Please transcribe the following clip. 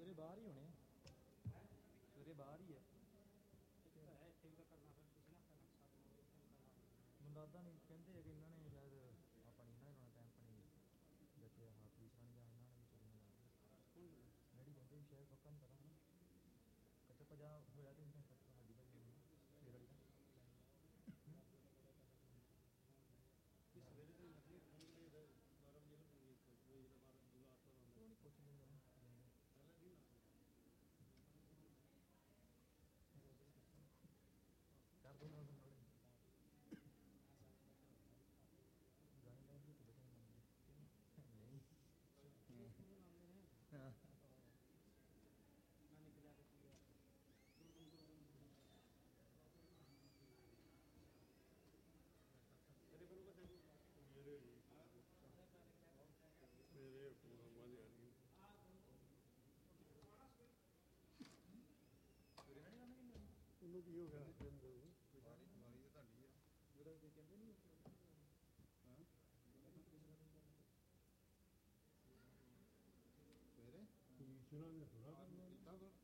ਸਵੇਰੇ ਬਾਹਰ ਹੀ ਹੋਣੇ, ਸਵੇਰੇ ਬਾਹਰ ਹੀ ਹੈ। ਮੈਨੂੰ ਲੱਗਦਾ ਨਹੀਂ, ਕਹਿੰਦੇ ਕਿ ਇਹਨਾਂ ਨੇ ਸ਼ਾਇਦ ਆਪਣੀ ਇਹਨਾਂ ਨੇ ਲਾਉਣਾ ਟਾਈਮ ਆਪਣੀ ਜਿੱਥੇ ਆਹ ਤੀਸਰਾ ਨਹੀਂ ਜਾਂ ਇਹਨਾਂ ਨੇ ਵੀ ਚੱਲਣਾ ਡੈਡੀ ਕਹਿੰਦੇ ਵੀ ਸ਼ਾਇਦ ਪੱਕਾ ਨਹੀਂ ਪਤਾ ਹੈ ਨਾ। ਕੱਚਾ ਭਜਾ ਹੋਇਆ ਕਿ ਨਹੀਂ ਪਤਾ ਸਾਡੀ ਭਾਜੀ ਸਵੇਰ ਵਾਲੀ ਦਾ ਉਹ ਨਹੀਂ ਪੁੱਛਦੇ ਕਰ ਦੋ ਨਾਲ ਗਾਣੇ ਲਾਉਣ ਦੀ ਬਟਨ ਨਹੀਂ ਹਾਂ ਉਹਨੂੰ ਕੀ ਹੋ ਗਿਆ? ਵਾਰੀ ਤਾਂ ਤੁਹਾਡੀ ਆ। ਜਿਹੜਾ ਕੋਈ ਕਹਿੰਦੇ ਨਹੀਂ ਹਾਂ ਸਵੇਰੇ ਸ਼ੁਰੂ ਨੇ ਥੋੜਾ ਕੀਤਾ ਫਿਰ